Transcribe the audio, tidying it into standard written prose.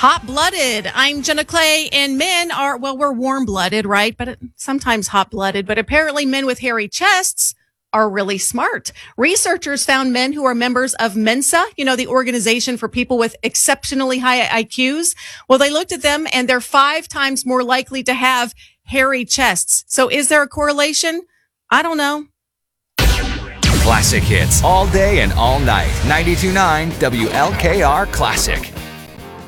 Hot-blooded. I'm Jenna Clay, and men are, well, we're warm-blooded, right? But sometimes hot-blooded. But apparently men with hairy chests are really smart. Researchers found men who are members of Mensa, the organization for people with exceptionally high IQs. Well, they looked at them, and they're 5 times more likely to have hairy chests. So is there a correlation? I don't know. Classic hits all day and all night. 92.9 WLKR Classic.